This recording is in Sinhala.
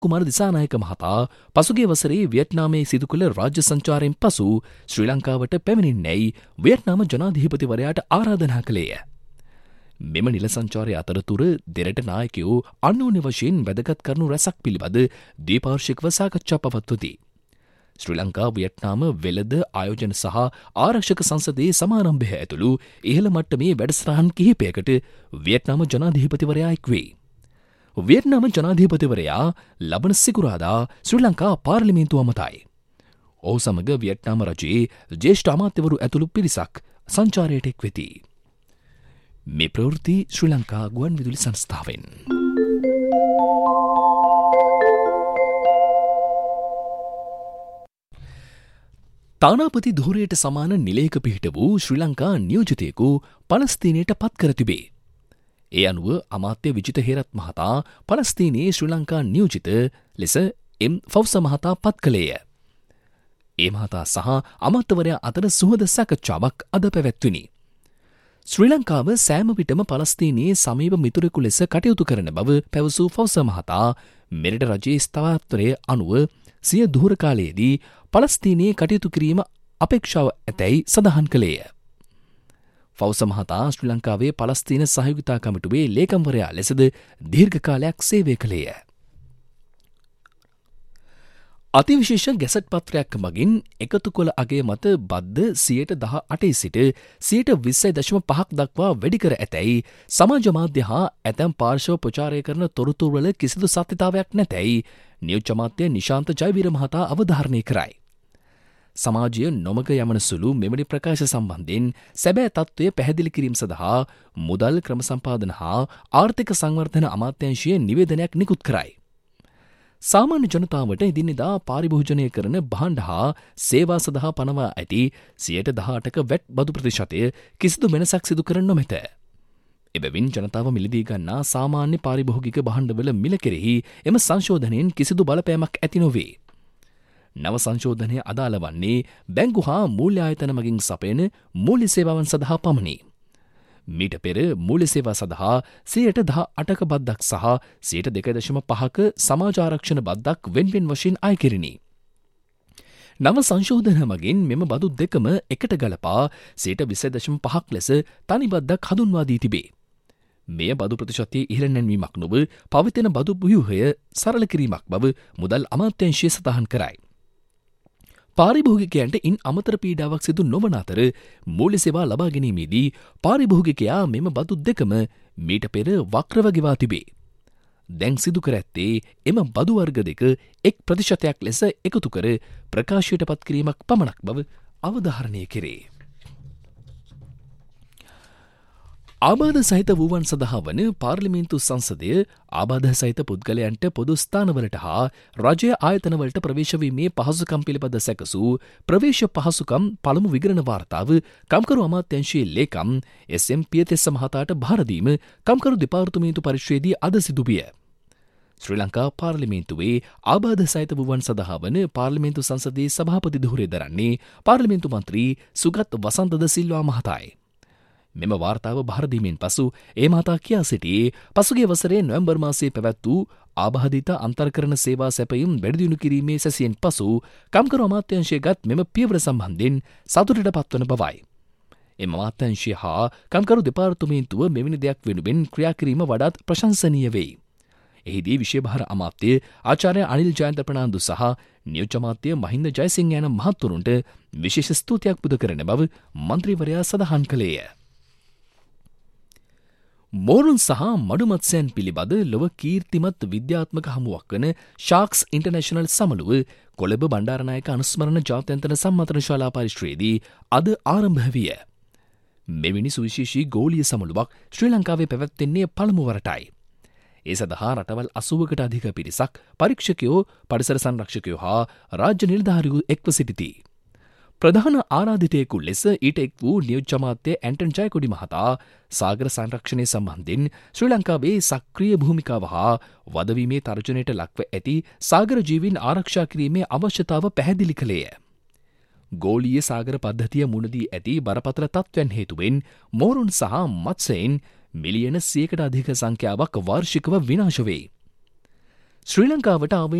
කුමාර දිසානායක මහතා පසුගිය වසරේ වියට්නාමයේ සිදු කළ රාජ්‍ය සංචාරයෙන් පසු ශ්‍රී ලංකාවට පැමිණෙන්නැයි වියට්නාම ජනාධිපතිවරයාට ආරාධනා කළේය. මෙම නිල සංචාරය අතරතුර දෙරට නායකයෝ අන්‍යෝන්‍ය වශයෙන් වැදගත් කරුණු රැසක් පිළිබඳ ද්විපාර්ශ්විකව සාකච්ඡා පවත්වති. ශ්‍රී ලංකා වියට්නාම වෙළඳ ආයෝජන සහ ආරක්ෂක සංසදයේ සමාරම්භය ඇතුළු ඉහළ මට්ටමේ වැඩසටහන් කිහිපයකට වියට්නාම ජනාධිපතිවරයා එක් වේ. වියට්නාම ජනාධිපතිවරයා ලබන සිකුරාදා ශ්‍රී ලංකා පාර්ලිමේන්තුව අමතයි. ඔහු සමග වියට්නාම රජයේ ජ්‍යෙෂ්ඨ අමාත්‍යවරු ඇතුළු පිරිසක් සංචාරයට එක් වෙති. මේ ප්‍රවෘත්ති ශ්‍රී ලංකා ගුවන් විදුලි සංස්ථාවෙන්. තානාපති ධූරයට සමාන නිලයක පිහිට වූ ශ්‍රී ලංකා නියෝජිතයෙකු පලස්තීනයට පත් කර තිබේ. ඒ අනුව අමාත්‍ය විජිත හේරත් මහතා පලස්තීනයේ ශ්‍රී ලංකා නියෝජිත ලෙස එම් ෆවුස මහතා පත් කළේය. ඒ මහතා සහ අමාත්‍යවරයා අතර සුහද සාකච්ඡාවක් අද පැවැත්විනි. ශ්‍රී ලංකාව සෑම විටම පලස්තීනයේ සමීප මිතුරෙකු ලෙස කටයුතු කරන බව පැවසූ ෆවුස මහතා මෙරට රජයේ ස්ථාවරය අනුව සිය දුහුර කාලයේදී පලස්තීනයේ කටයුතු කිරීම අපේක්ෂාව ඇතැයි සඳහන් කළේය. ෆවුස මහතා ශ්‍රී ලංකාවේ පලස්තීන සහයෝගිතා කමිටුවේ ලේකම්වරයා ලෙසද දීර්ඝ කාලයක් සේවය කළේය. අතිවිශේෂ ගැසට් පත්‍රයක් මගින් එකතු කළ අගය මත බද්ධ 18% සිට 20.5% දක්වා වැඩි කර ඇතැයි සමාජ මාධ්‍ය හා ඇතැම් පාර්ශව ප්‍රචාරය කරන තොරතුරුවල කිසිදු සත්‍යතාවයක් නැතැයි නියෝජ්‍ය අමාත්‍ය නිශාන්ත ජයවීර මහතා අවධාරණය කරයි. සමාජය නොමග යමන සුළු මෙවැනි ප්‍රකාශ සම්බන්ධයෙන් සැබෑ තත්ත්වය පැහැදිලි කිරීම සඳහා මුදල් ක්‍රම සම්පාදන හා ආර්ථික සංවර්ධන අමාත්‍යංශය නිවේදනයක් නිකුත් කරයි. සාමාන්‍ය ජනතාවට එදිනෙදා පාරිභෝජනය කරන භාණ්ඩ හා සේවා සඳහා පනවා ඇති 18%ක වැට් බදු ප්‍රතිශතය කිසිදු වෙනසක් සිදු කර නොමැත. එබැවින් ජනතාව මිලදී ගන්නා සාමාන්‍ය පාරිභෝගික භාණ්ඩවල මිල කෙරෙහි එම සංශෝධනයෙන් කිසිදු බලපෑමක් ඇති නොවේ. නව සංශෝධනය අදාළ වන්නේ බැංකු හා මූල්‍ය ආයතන මගින් සපයන මූල්‍ය සේවාවන් සඳහා පමණි. මීට පෙර මූල්‍ය සේවා සඳහා 18%ක බද්දක් සහ 2.5%ක සමාජාරක්ෂණ බද්දක් වෙන්වෙන් වශයෙන් අය කෙරිණි. නව සංශෝධන මගින් මෙම බදු දෙකම එකට ගලපා 20.5% ලෙස තනි බද්දක් හඳුන්වා දී තිබේ. මෙය බදු ප්‍රතිශතයේ ඉහළ නැන්වීමක් නොව පවතින බදු ව්‍යුහය සරල කිරීමක් බව මුදල් අමාත්‍යංශය සඳහන් කරයි. පාරිභෝගිකයන්ට ඉන් අමතර පීඩාවක් සිදු නොවන අතර මූල්‍ය සේවා ලබා ගැනීමේදී පාරිභෝගිකයා මෙම බදු දෙකම මීට පෙර වක්‍රව ගෙවා තිබේ. දැන් සිදු කර ඇත්තේ එම බදු වර්ග දෙක එක් ප්‍රතිශතයක් ලෙස එකතු කර ප්‍රකාශයට පත් කිරීමක් පමණක් බව අවධාරණය කෙරේ. ආබාධ සහිත වූවන් සඳහා වන පාර්ලිමේන්තු සංසදය ආබාධ සහිත පුද්ගලයන්ට පොදු ස්ථානවලට හා රජය ආයතනවලට ප්‍රවේශවීමේ පහසුකම් පිළිබඳ සැකසූ ප්‍රවේශ පහසුකම් පළමු විගණන වාර්තාව කම්කරු අමාත්‍යංශයේ ලේකම් එස්.එම්. පියතෙස්ස මහතාට භාරදීම කම්කරු දෙපාර්තමේන්තු පරිශ්‍රයේදී අද සිදුවිය. ශ්‍රී ලංකා පාර්ලිමේන්තුවේ ආබාධ සහිත වූවන් සඳහා වන පාර්ලිමේන්තු සංසදයේ සභාපති ධුරය දරන්නේ පාර්ලිමේන්තු මන්ත්‍රී සුගත් වසන්ත ද සිල්වා මහතායි. මෙම වාර්තාව භාරදීමෙන් පසු ඒ මහතා කියා සිටියේ පසුගිය වසරේ නොවැම්බර් මාසයේ පැවැත් වූ ආබාධිත අන්තර්කරණ සේවා සැපයීම් වැඩිදියුණු කිරීමේ සැසියෙන් පසු කම්කරු අමාත්‍යංශය ගත් මෙම පියවර සම්බන්ධයෙන් සතුටට පත්වන බවයි. එම අමාත්‍යංශය හා කම්කරු දෙපාර්තමේන්තුව මෙවැනි දෙයක් වෙනුවෙන් ක්‍රියා කිරීම වඩාත් ප්‍රශංසනීය වෙයි. එහිදී විශේෂභාර අමාත්‍ය ආචාර්ය අනිල් ජයන්ත ප්‍රනාන්දු සහ නියෝජ්‍ය අමාත්‍ය මහින්ද ජයසිංහ යන මහත්වරුන්ට විශේෂ ස්තුතියක් පුද කරන බව මන්ත්‍රීවරයා සඳහන් කළේය. මෝරුන් සහ මඩුමත්ස්‍යයන් පිළිබඳ ලොව කීර්තිමත් විද්‍යාත්මක හමුවක් වන ශාක්ස් ඉන්ටර්නැෂනල් සමළුව කොළඹ බණ්ඩාරනායක අනුස්මරණ ජාත්‍යන්තර සම්මන්ත්‍රණ ශාලා පරිශ්‍රයේදී අද ආරම්භ විය. මෙවැනි සුවිශේෂී ගෝලීය සමළුවක් ශ්‍රී ලංකාවේ පැවැත්වෙන්නේ පළමු වරටයි. ඒ සඳහා රටවල් 80කට අධික පිරිසක් පරීක්ෂකයෝ, පරිසර සංරක්ෂකයෝ හා රාජ්‍ය නිලධාරීහු එක්ව සිටිති. ප්‍රධාන ආරාධිතයෙකු ලෙස ඊට එක් වූ නියෝජ්‍ය අමාත්‍ය ඇන්ටන් ජයකොඩි මහතා සාගර සංරක්ෂණය සම්බන්ධයෙන් ශ්‍රී ලංකාවේ සක්‍රීය භූමිකාව හා වදවීමේ තර්ජනයට ලක්ව ඇති සාගර ජීවීන් ආරක්ෂා කිරීමේ අවශ්‍යතාව පැහැදිලි කළේය. ගෝලීය සාගර පද්ධතිය මුණදී ඇති බරපතල තත්ත්වයන් හේතුවෙන් මෝරුන් සහ මත්ස්‍යයන් මිලියන 100කට අධික සංඛ්‍යාවක් වාර්ෂිකව විනාශ වේ. ශ්‍රී ලංකාවට ආවේ